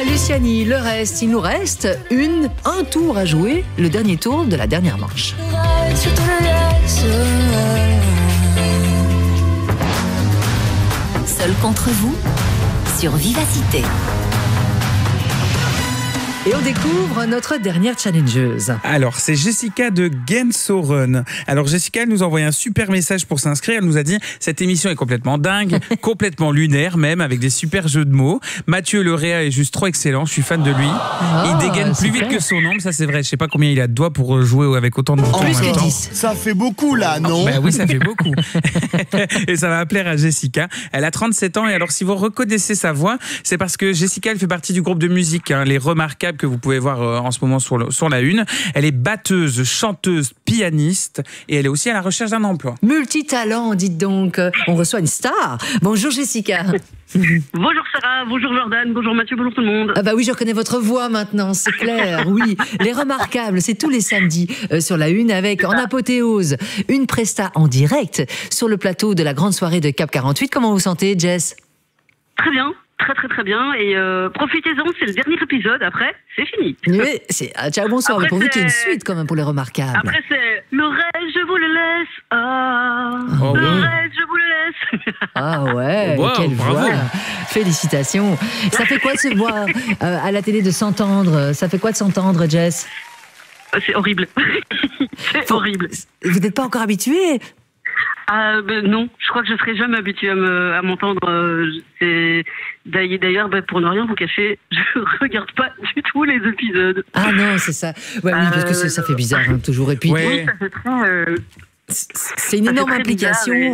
Luciani, le reste, il nous reste un tour à jouer, le dernier tour de la dernière manche. Seul contre vous, sur Vivacité. Et on découvre notre dernière challengeuse. Alors, c'est Jessica de Gensoren. Alors, Jessica, elle nous a envoyé un super message pour s'inscrire. Elle nous a dit « Cette émission est complètement dingue, complètement lunaire même, avec des super jeux de mots. Mathieu Leréa est juste trop excellent, je suis fan de lui. Il dégaine plus vite que son ombre, ça c'est vrai. Je sais pas combien il a de doigts pour jouer avec autant de boutons en Plus même que temps. 10. Ça fait beaucoup là, non? Ben oui, ça fait beaucoup. Et ça va plaire à Jessica. Elle a 37 ans et alors si vous reconnaissez sa voix, c'est parce que Jessica, elle fait partie du groupe de musique, Les Remarquables, que vous pouvez voir en ce moment sur la une. Elle est batteuse, chanteuse, pianiste et elle est aussi à la recherche d'un emploi. Multitalent, dites donc. On reçoit une star. Bonjour Jessica. Bonjour Sarah, bonjour Jordan, bonjour Mathieu, bonjour tout le monde. Ah bah oui, je reconnais votre voix maintenant, c'est clair, oui. Les Remarquables, c'est tous les samedis sur la une avec en apothéose une presta en direct sur le plateau de la grande soirée de Cap 48. Comment vous sentez, Jess? Très bien, très bien. Et profitez-en, c'est le dernier épisode. Après, c'est fini. Oui, ciao, bonsoir. Après, Mais pourvu qu'il y ait une c'est- suite quand même pour les Remarquables. Après, c'est le reste, je vous le laisse. Oh, le oui. reste, je vous le laisse. Ah ouais, Wow, quelle bravo. voix. Félicitations. Ça fait quoi de se voir à la télé, de s'entendre? Ça fait quoi de s'entendre, Jess? C'est horrible. C'est horrible. Vous n'êtes pas encore habitué? Non, je crois que je serai jamais habituée à m'entendre. D'ailleurs, pour ne rien vous cacher, je regarde pas du tout les épisodes. Ah non, c'est ça. Ouais, oui, parce que ça fait bizarre toujours. Et puis, Ouais. Ça fait très... c'est une ça fait énorme très bizarre, implication. et-